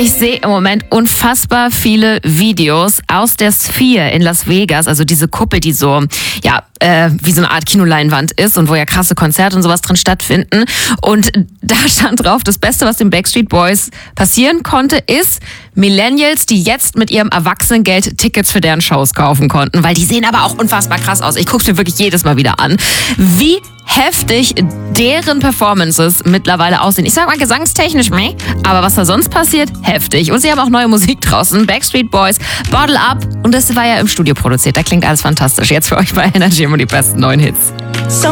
Ich sehe im Moment unfassbar viele Videos aus der Sphere in Las Vegas, also diese Kuppel, die so, wie so eine Art Kinoleinwand ist und wo ja krasse Konzerte und sowas drin stattfinden. Und da stand drauf, das Beste, was den Backstreet Boys passieren konnte, ist Millennials, die jetzt mit ihrem Erwachsenengeld Tickets für deren Shows kaufen konnten, weil die sehen aber auch unfassbar krass aus. Ich gucke mir wirklich jedes Mal wieder an, wie heftig deren Performances mittlerweile aussehen. Ich sag mal gesangstechnisch, aber was da sonst passiert, heftig. Und sie haben auch neue Musik draußen, Backstreet Boys, Bottle Up, und das war ja im Studio produziert. Da klingt alles fantastisch. Jetzt für euch bei Energy und die besten neuen Hits.